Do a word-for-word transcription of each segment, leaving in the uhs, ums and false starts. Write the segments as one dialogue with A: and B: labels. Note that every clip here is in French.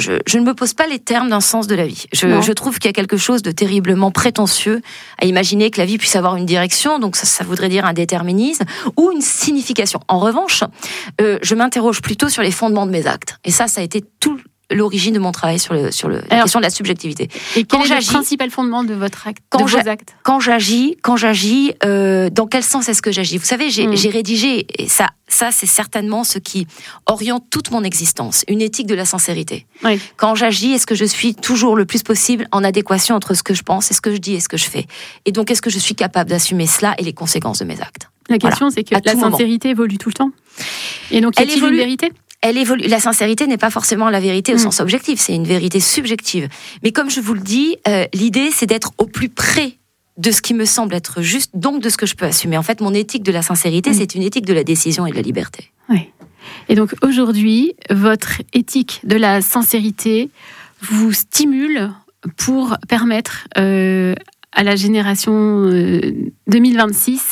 A: je, je ne me pose pas les termes d'un sens de la vie. Je, je trouve qu'il y a quelque chose de terriblement prétentieux à imaginer que la vie puisse avoir une direction, donc ça, ça voudrait dire un déterminisme, ou une signification. En revanche, euh, je m'interroge plutôt sur les fondements de mes actes. Et ça, ça a été tout l'origine de mon travail sur, le, sur le, la Alors, question de la subjectivité.
B: Et quel est le principal fondement de votre acte,
A: quand
B: de vos actes
A: Quand j'agis, quand j'agis euh, dans quel sens est-ce que j'agis ? Vous savez, j'ai, mmh. j'ai rédigé, et ça, ça c'est certainement ce qui oriente toute mon existence, une éthique de la sincérité.
B: Oui.
A: Quand j'agis, est-ce que je suis toujours le plus possible en adéquation entre ce que je pense, et ce que je dis et ce que je fais ? Et donc, est-ce que je suis capable d'assumer cela et les conséquences de mes actes ?
B: La question, voilà. c'est que
A: à
B: la sincérité moment. évolue tout le temps. Et donc, y a-t-il une vérité ?
A: Elle évolue. La sincérité n'est pas forcément la vérité au mmh. sens objectif, c'est une vérité subjective. Mais comme je vous le dis, euh, l'idée, c'est d'être au plus près de ce qui me semble être juste, donc de ce que je peux assumer. En fait, mon éthique de la sincérité, mmh. c'est une éthique de la décision et de la liberté.
B: Oui. Et donc, aujourd'hui, votre éthique de la sincérité vous stimule pour permettre euh, à la génération euh, deux mille vingt-six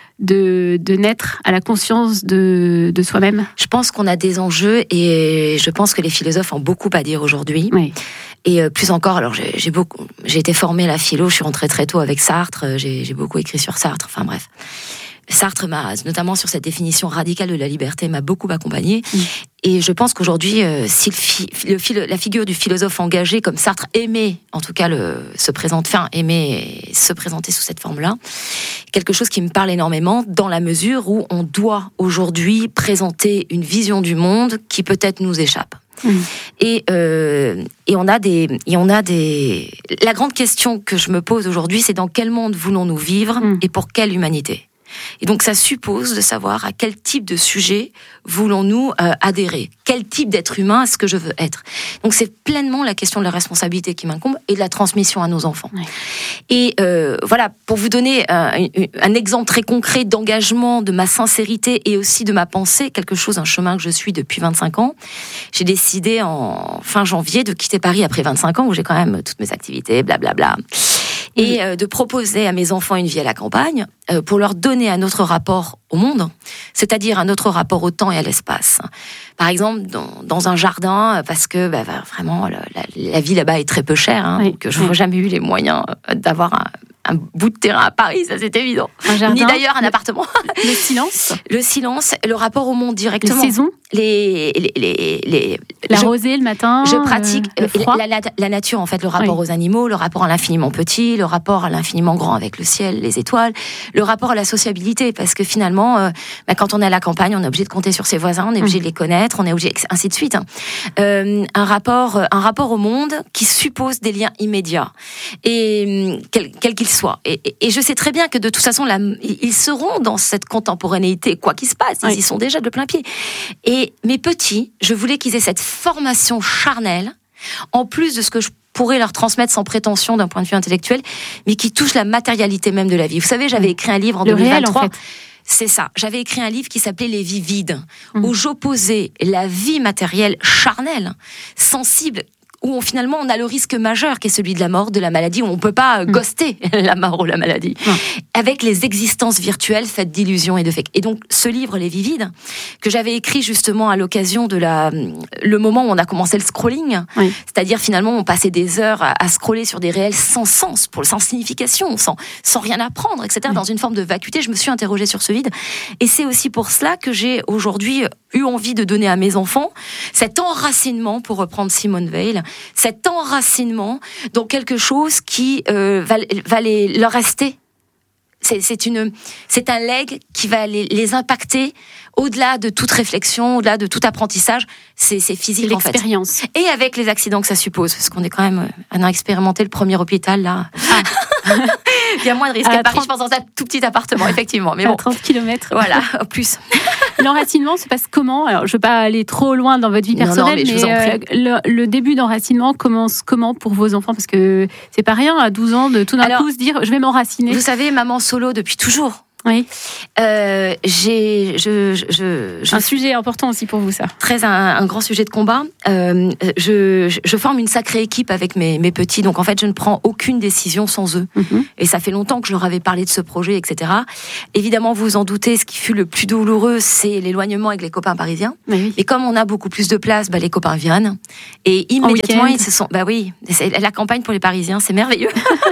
B: De, de naître à la conscience de, de soi-même.
A: Je pense qu'on a des enjeux et je pense que les philosophes ont beaucoup à dire aujourd'hui.
B: Oui.
A: Et euh, plus encore, alors j'ai, j'ai, beaucoup, j'ai été formée à la philo, je suis rentrée très tôt avec Sartre, j'ai, j'ai beaucoup écrit sur Sartre, enfin bref. Sartre m'a, notamment sur cette définition radicale de la liberté, m'a beaucoup accompagnée. Mmh. Et je pense qu'aujourd'hui, euh, si le fi, le fi, la figure du philosophe engagé comme Sartre aimait, en tout cas, le, se présente, enfin, aimait se présenter sous cette forme-là, quelque chose qui me parle énormément, dans la mesure où on doit aujourd'hui présenter une vision du monde qui peut-être nous échappe. Mmh. Et, euh, et on a des, et on a des. La grande question que je me pose aujourd'hui, c'est dans quel monde voulons-nous vivre mmh. et pour quelle humanité ? Et donc ça suppose de savoir à quel type de sujet voulons-nous euh, adhérer, quel type d'être humain est-ce que je veux être. Donc c'est pleinement la question de la responsabilité qui m'incombe et de la transmission à nos enfants. Ouais. Et euh, voilà, pour vous donner un, un exemple très concret d'engagement, de ma sincérité et aussi de ma pensée, quelque chose, un chemin que je suis depuis vingt-cinq ans, j'ai décidé en fin janvier de quitter Paris après vingt-cinq ans où j'ai quand même toutes mes activités, blablabla. Et euh, de proposer à mes enfants une vie à la campagne euh, pour leur donner un autre rapport au monde, c'est-à-dire un autre rapport au temps et à l'espace. Par exemple, dans, dans un jardin, parce que bah, vraiment la, la, la vie là-bas est très peu chère, hein, oui. donc je n'ai oui. jamais eu les moyens d'avoir un, un bout de terrain à Paris, ça c'est évident.
B: Un jardin,
A: ni d'ailleurs un
B: le,
A: appartement.
B: Le silence.
A: Le silence, le rapport au monde directement.
B: Les saisons.
A: Les, les, les, les,
B: la
A: je,
B: rosée le matin.
A: Je pratique
B: euh,
A: la, la, la nature, en fait, le rapport oui. aux animaux, le rapport à l'infiniment petit, le rapport à l'infiniment grand avec le ciel, les étoiles, le rapport à la sociabilité, parce que finalement, euh, bah, quand on est à la campagne, on est obligé de compter sur ses voisins, on est obligé mmh. de les connaître, on est obligé, ainsi de suite. Hein. Euh, un rapport, un rapport au monde qui suppose des liens immédiats, et quel, quel qu'il soit. Et, et, et je sais très bien que de toute façon, là, ils seront dans cette contemporanéité, quoi qu'il se passe, ils oui. y sont déjà de plein pied. Et mes petits, je voulais qu'ils aient cette formation charnelle, en plus de ce que je pourrais leur transmettre sans prétention d'un point de vue intellectuel, mais qui touche la matérialité même de la vie. Vous savez, j'avais écrit un livre en
B: le
A: deux mille vingt-trois.
B: Réel, en fait.
A: C'est ça. J'avais écrit un livre qui s'appelait Les vies vides, mmh. où j'opposais la vie matérielle charnelle, sensible, où on, finalement on a le risque majeur qui est celui de la mort, de la maladie, où on ne peut pas mmh. ghoster la mort ou la maladie, mmh. avec les existences virtuelles faites d'illusions et de fakes. Et donc ce livre, Les vies vides, que j'avais écrit justement à l'occasion de la, le moment où on a commencé le scrolling, oui. c'est-à-dire finalement on passait des heures à, à scroller sur des réels sans sens, sans signification, sans, sans rien apprendre, et cetera, oui. dans une forme de vacuité. Je me suis interrogée sur ce vide. Et c'est aussi pour cela que j'ai aujourd'hui eu envie de donner à mes enfants cet enracinement, pour reprendre Simone Weil, cet enracinement dans quelque chose qui euh, va, va les, leur rester. C'est, c'est, une, c'est un legs qui va les, les impacter au-delà de toute réflexion, au-delà de tout apprentissage. C'est, c'est physique,
B: c'est l'expérience.
A: En fait. Et avec les accidents que ça suppose, parce qu'on est quand même on a expérimenté le premier hôpital là. Ah. Il y a moins de risques à, à Paris, trente... je pense, dans un tout petit appartement, effectivement. Mais bon.
B: À trente kilomètres.
A: Voilà, plus.
B: L'enracinement se passe comment ? Alors, je ne veux pas aller trop loin dans votre vie personnelle, non, non, mais, mais je vous en prie. Euh, le, le début d'enracinement commence comment pour vos enfants ? Parce que c'est pas rien, à douze ans, de tout d'un Alors, coup se dire « je vais m'enraciner ».
A: Vous savez, maman solo depuis toujours.
B: Oui.
A: Euh, j'ai, je, je, je,
B: un sujet important aussi pour vous, ça.
A: Très un, un grand sujet de combat. Euh, je, je, je forme une sacrée équipe avec mes, mes petits, donc en fait, je ne prends aucune décision sans eux. Mm-hmm. Et ça fait longtemps que je leur avais parlé de ce projet, et cetera. Évidemment, vous vous en doutez, ce qui fut le plus douloureux, c'est l'éloignement avec les copains parisiens. Oui. Et comme on a beaucoup plus de place, bah, les copains viennent. Et immédiatement, ils se sont, bah oui, c'est la campagne pour les Parisiens, c'est merveilleux.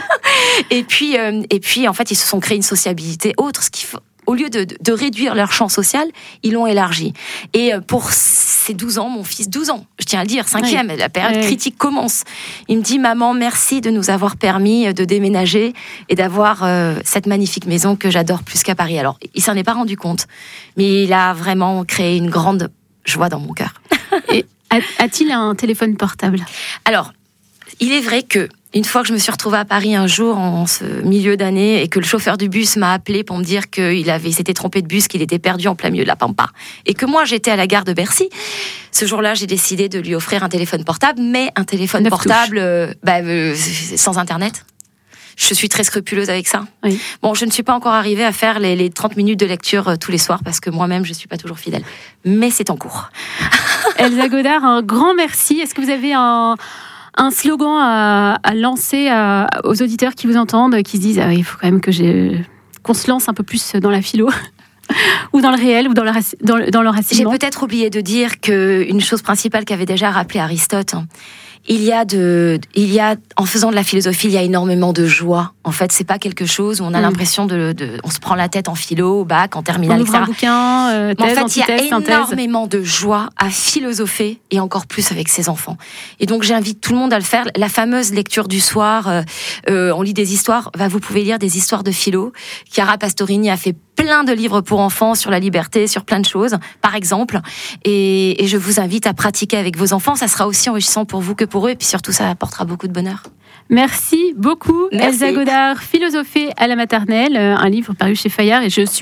A: et puis, euh, et puis, en fait, ils se sont créés une sociabilité autre, ce qui faut. Au lieu de, de réduire leur champ social, ils l'ont élargi. Et pour ces douze ans, mon fils, douze ans, je tiens à le dire, cinquième, oui. La période oui. critique commence. Il me dit, maman, merci de nous avoir permis de déménager et d'avoir euh, cette magnifique maison que j'adore plus qu'à Paris. Alors, il s'en est pas rendu compte, mais il a vraiment créé une grande joie dans mon cœur.
B: Et a-t-il un téléphone portable ?
A: Alors, il est vrai que une fois que je me suis retrouvée à Paris un jour en ce milieu d'année et que le chauffeur du bus m'a appelé pour me dire qu'il avait il s'était trompé de bus, qu'il était perdu en plein milieu de la Pampa et que moi j'étais à la gare de Bercy, ce jour-là j'ai décidé de lui offrir un téléphone portable, mais un téléphone portable euh, bah, euh, sans internet. Je suis très scrupuleuse avec ça. Oui. Bon, je ne suis pas encore arrivée à faire les, les trente minutes de lecture euh, tous les soirs parce que moi-même je ne suis pas toujours fidèle, mais c'est en cours.
B: Elsa Godard, un grand merci. Est-ce que vous avez un Un slogan à, à lancer à, aux auditeurs qui vous entendent, qui se disent ah, il faut quand même que j'ai, qu'on se lance un peu plus dans la philo ou dans le réel ou dans le, dans le, dans le racinement.
A: J'ai peut-être oublié de dire qu'une chose principale qu'avait déjà rappelé Aristote, il y a de, il y a, en faisant de la philosophie, il y a énormément de joie. En fait, c'est pas quelque chose où on a mmh. l'impression de, de, on se prend la tête en philo, au bac, en terminale,
B: on ouvre un bouquin, euh, thèse,
A: en fait, il y a
B: synthèse.
A: énormément de joie à philosopher et encore plus avec ses enfants. Et donc, j'invite tout le monde à le faire. La fameuse lecture du soir, euh, euh, on lit des histoires. Bah, vous pouvez lire des histoires de philo. Chiara Pastorini a fait plein de livres pour enfants sur la liberté, sur plein de choses, par exemple. Et, et je vous invite à pratiquer avec vos enfants. Ça sera aussi enrichissant pour vous que pour eux. Et puis surtout, ça apportera beaucoup de bonheur.
B: Merci beaucoup, Merci. Elsa Godard, Philosopher à la maternelle, un livre paru chez Fayard. Et je suis